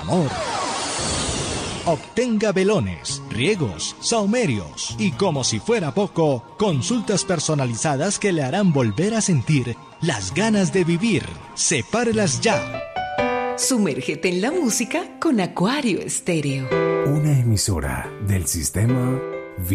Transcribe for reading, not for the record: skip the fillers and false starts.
amor. Obtenga velones, riegos, saumerios y, como si fuera poco, consultas personalizadas que le harán volver a sentir las ganas de vivir. Sepárelas ya. Sumérgete en la música con Acuario Estéreo. Una emisora del Sistema